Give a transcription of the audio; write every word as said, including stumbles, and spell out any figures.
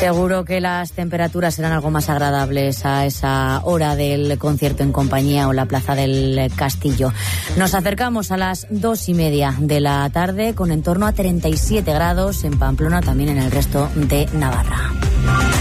Seguro que las temperaturas serán algo más agradables a esa hora del concierto en compañía o la Plaza del Castillo. Nos acercamos a las dos y media de la tarde con en torno a treinta y siete grados en Pamplona, también en el resto de Navarra.